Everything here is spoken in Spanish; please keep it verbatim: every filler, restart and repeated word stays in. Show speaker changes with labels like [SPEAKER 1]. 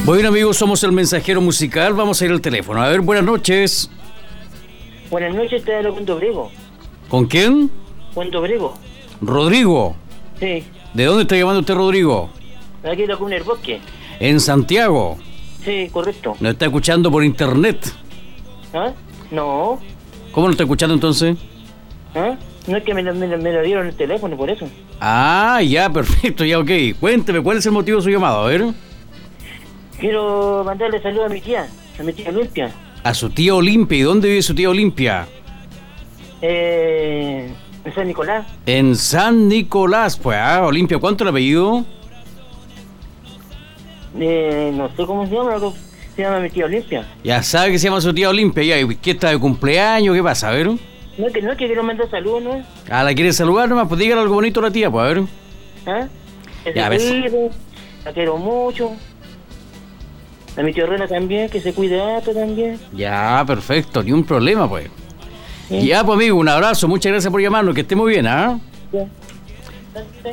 [SPEAKER 1] Bueno, amigos, somos el mensajero musical. Vamos a ir al teléfono. A ver, buenas noches.
[SPEAKER 2] Buenas noches, te hablo con Dobrego.
[SPEAKER 1] ¿Con quién?
[SPEAKER 2] Con Dobrego.
[SPEAKER 1] Rodrigo.
[SPEAKER 2] Sí.
[SPEAKER 1] ¿De dónde está llamando usted, Rodrigo?
[SPEAKER 2] Aquí en la Comuna del Bosque.
[SPEAKER 1] En Santiago.
[SPEAKER 2] Sí, correcto.
[SPEAKER 1] ¿Nos está escuchando por internet?
[SPEAKER 2] ¿Ah? No.
[SPEAKER 1] ¿Cómo nos está escuchando entonces?
[SPEAKER 2] ¿Ah? No es que me, lo- me, lo- me lo dieron el teléfono, por eso.
[SPEAKER 1] Ah, ya, perfecto, ya, ok. Cuénteme, ¿cuál es el motivo de su llamado? A ver.
[SPEAKER 2] Quiero mandarle saludos a mi tía, a mi tía Olimpia.
[SPEAKER 1] A su tía Olimpia. ¿Y dónde vive su tía Olimpia?
[SPEAKER 2] Eh, en San Nicolás.
[SPEAKER 1] En San Nicolás, pues. Ah, Olimpia, ¿cuánto el apellido?
[SPEAKER 2] Eh, no sé cómo se llama, pero se llama mi tía Olimpia.
[SPEAKER 1] Ya sabe que se llama su tía Olimpia. Ya, ¿y qué está de cumpleaños? ¿Qué pasa? A ver.
[SPEAKER 2] No es que no es que quiero mandar saludos, ¿no?
[SPEAKER 1] Ah, ¿la quiere saludar nomás? Pues dígale algo bonito a la tía, pues, a ver.
[SPEAKER 2] ¿Ah? Que
[SPEAKER 1] Ya,
[SPEAKER 2] se
[SPEAKER 1] ves.
[SPEAKER 2] cuide, la quiero mucho. A mi tía Rena también, que se cuide harto también.
[SPEAKER 1] Ya, perfecto, ni un problema, pues.
[SPEAKER 2] ¿Sí?
[SPEAKER 1] Ya, pues, amigo, un abrazo. Muchas gracias por llamarnos. Que esté muy bien, ¿ah?
[SPEAKER 2] Ya. Sí.